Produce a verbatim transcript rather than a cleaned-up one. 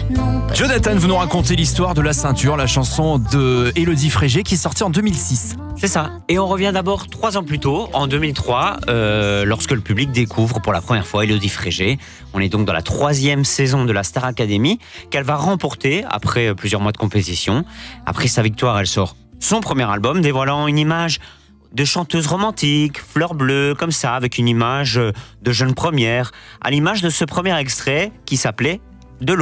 Jonathan, vous nous racontez l'histoire de La Ceinture, la chanson de Élodie Frégé qui est sortie en deux mille six. C'est ça. Et on revient d'abord trois ans plus tôt, en deux mille trois, euh, lorsque le public découvre pour la première fois Élodie Frégé. On est donc dans la troisième saison de la Star Academy qu'elle va remporter après plusieurs mois de compétition. Après sa victoire, elle sort son premier album dévoilant une image de chanteuse romantique, fleur bleue, comme ça, avec une image de jeune première, à l'image de ce premier extrait qui s'appelait « De l'eau ».